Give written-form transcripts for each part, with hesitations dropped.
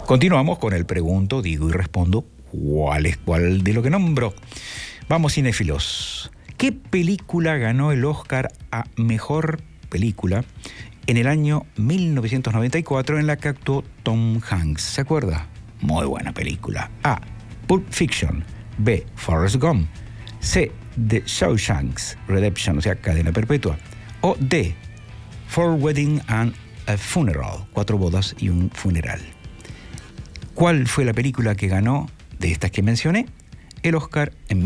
Continuamos con el pregunto, digo y respondo, ¿cuál es cuál de lo que nombro? Vamos, cinéfilos. ¿Qué película ganó el Oscar a Mejor Película en el año 1994 en la que actuó Tom Hanks? ¿Se acuerda? Muy buena película. A. Pulp Fiction. B. Forrest Gump. C. The Shawshank Redemption, o sea, Cadena Perpetua. O D. Four Weddings and a Funeral. 4 bodas y un funeral. ¿Cuál fue la película que ganó de estas que mencioné el Oscar en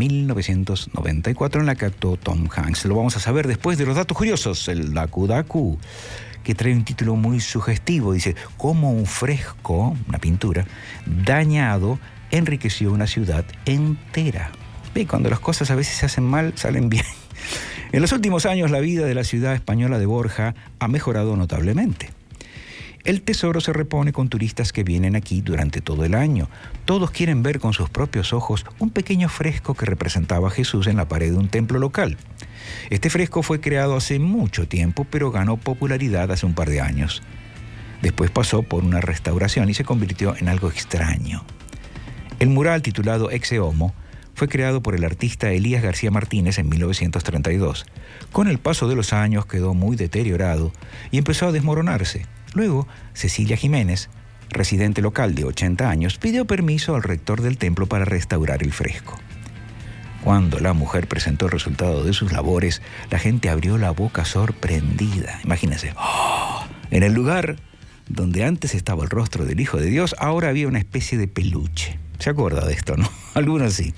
1994 en la que actuó Tom Hanks? Lo vamos a saber después de los datos curiosos, el Daku Daku, que trae un título muy sugestivo. Dice, cómo un fresco, una pintura, dañado, enriqueció una ciudad entera. Ve, cuando las cosas a veces se hacen mal, salen bien. En los últimos años, la vida de la ciudad española de Borja ha mejorado notablemente. El tesoro se repone con turistas que vienen aquí durante todo el año. Todos quieren ver con sus propios ojos un pequeño fresco que representaba a Jesús en la pared de un templo local. Este fresco fue creado hace mucho tiempo, pero ganó popularidad hace un par de años. Después pasó por una restauración y se convirtió en algo extraño. El mural titulado Exe Homo fue creado por el artista Elías García Martínez en 1932. Con el paso de los años quedó muy deteriorado y empezó a desmoronarse. Luego, Cecilia Jiménez, residente local de 80 años, pidió permiso al rector del templo para restaurar el fresco. Cuando la mujer presentó el resultado de sus labores, la gente abrió la boca sorprendida. Imagínense, ¡oh! En el lugar donde antes estaba el rostro del Hijo de Dios, ahora había una especie de peluche. ¿Se acuerda de esto, no? Algunos sí.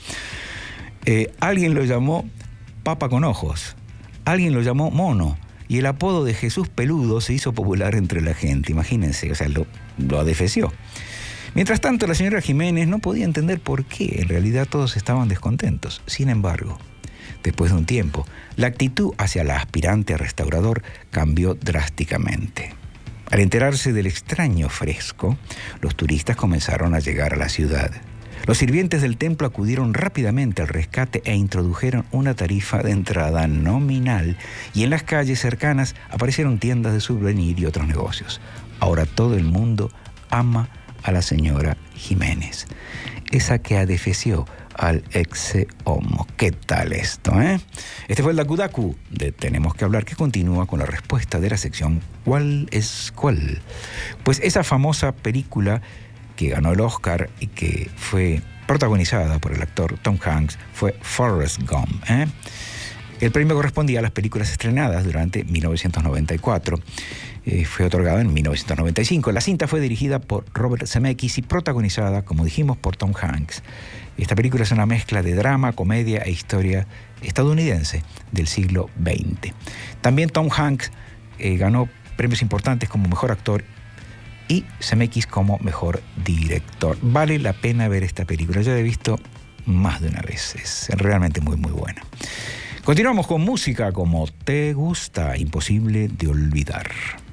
Alguien lo llamó Papa con ojos, alguien lo llamó mono, y el apodo de Jesús Peludo se hizo popular entre la gente. Imagínense, o sea, lo adefeció. Mientras tanto, la señora Jiménez no podía entender por qué. En realidad todos estaban descontentos. Sin embargo, después de un tiempo, la actitud hacia la aspirante a restaurador cambió drásticamente. Al enterarse del extraño fresco, los turistas comenzaron a llegar a la ciudad. Los sirvientes del templo acudieron rápidamente al rescate e introdujeron una tarifa de entrada nominal, y en las calles cercanas aparecieron tiendas de souvenir y otros negocios. Ahora todo el mundo ama a la señora Jiménez, esa que adefeció al Exe Homo. ¿Qué tal esto, eh? Este fue el Daku Daku de Tenemos que Hablar, que continúa con la respuesta de la sección ¿Cuál es cuál? Pues esa famosa película que ganó el Oscar y que fue protagonizada por el actor Tom Hanks fue Forrest Gump, ¿eh? El premio correspondía a las películas estrenadas durante 1994. Fue otorgado en 1995. La cinta fue dirigida por Robert Zemeckis y protagonizada, como dijimos, por Tom Hanks. Esta película es una mezcla de drama, comedia e historia estadounidense del siglo XX. También Tom Hanks ganó premios importantes como mejor actor y Zemeckis como mejor director. Vale la pena ver esta película. Yo la he visto más de una vez. Es realmente muy, muy buena. Continuamos con música como Te Gusta, imposible de olvidar.